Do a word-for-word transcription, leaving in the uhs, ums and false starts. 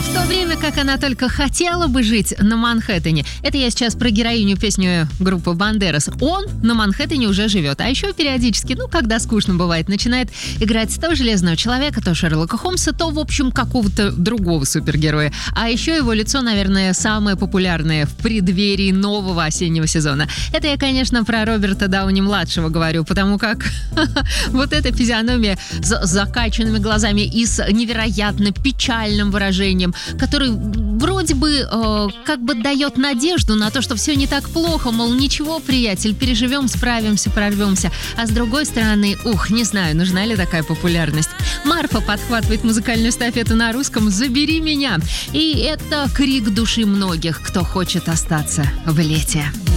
в то время как она только хотела бы жить на Манхэттене. Это я сейчас про героиню песни группы Бандерас. Он на Манхэттене уже живет. А еще периодически, ну, когда скучно бывает, начинает играть то Железного Человека, то Шерлока Холмса, то, в общем, какого-то другого супергероя. А еще его лицо, наверное, самое популярное в преддверии нового осеннего сезона. Это я, конечно, про Роберта Дауни-младшего говорю, потому как вот эта физиономия с закачанными глазами и с невероятно печальным выражением, который вроде бы э, как бы дает надежду на то, что все не так плохо, мол, ничего, приятель, переживем, справимся, прорвемся. А с другой стороны, ух, не знаю, нужна ли такая популярность. Марфа подхватывает музыкальную эстафету на русском «Забери меня». И это крик души многих, кто хочет остаться в лете.